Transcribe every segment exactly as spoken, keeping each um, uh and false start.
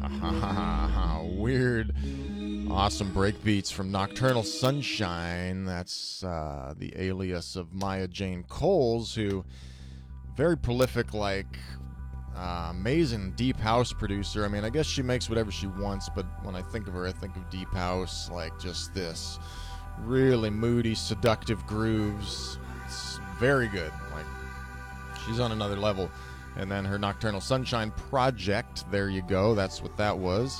Weird, awesome breakbeats from Nocturnal Sunshine. That's uh, the alias of Maya Jane Coles, who very prolific, like uh, amazing deep house producer. I mean, I guess she makes whatever she wants, but when I think of her, I think of deep house, like just this really moody, seductive grooves. It's very good. Like, she's on another level. And then her Nocturnal Sunshine project, there you go, that's what that was.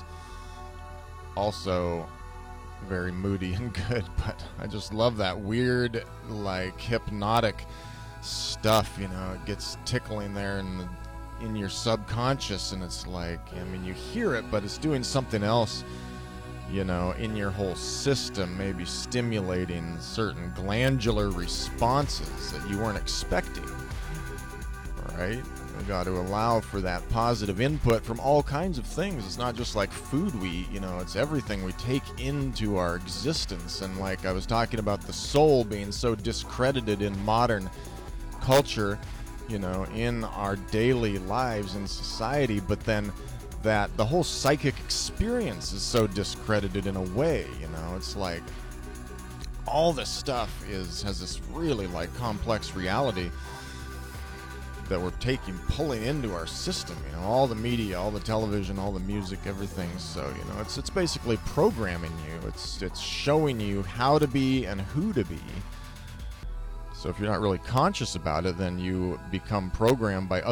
Also very moody and good, but I just love that weird, like, hypnotic stuff, you know. It gets tickling there in, the, in your subconscious, and it's like, I mean, you hear it, but it's doing something else, you know, in your whole system, maybe stimulating certain glandular responses that you weren't expecting, right? We got to allow for that positive input from all kinds of things. It's not just like food we eat, you know, it's everything we take into our existence. And like I was talking about the soul being so discredited in modern culture, you know, in our daily lives in society, but then that the whole psychic experience is so discredited in a way, you know. It's like all this stuff is has this really like complex reality that we're taking, pulling into our system, you know, all the media, all the television, all the music, everything. So, you know, it's it's basically programming you. It's it's showing you how to be and who to be. So if you're not really conscious about it, then you become programmed by